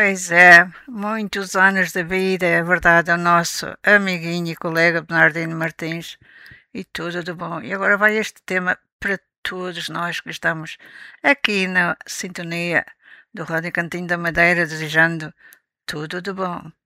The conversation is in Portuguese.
Pois é, muitos anos de vida, é verdade, o nosso amiguinho e colega Bernardino Martins e tudo de bom. E agora vai este tema para todos nós que estamos aqui na sintonia do Rádio Cantinho da Madeira, desejando tudo de bom.